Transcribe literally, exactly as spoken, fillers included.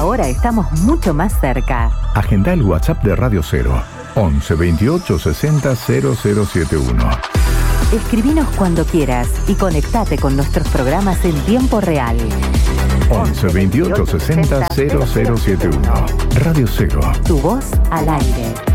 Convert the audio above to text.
Ahora estamos mucho más cerca. Agenda el WhatsApp de Radio Cero. once veintiocho sesenta cero cero siete uno. Escribinos cuando quieras y conectate con nuestros programas en tiempo real. once veintiocho sesenta cero cero siete uno. Radio Cero. Tu voz al aire.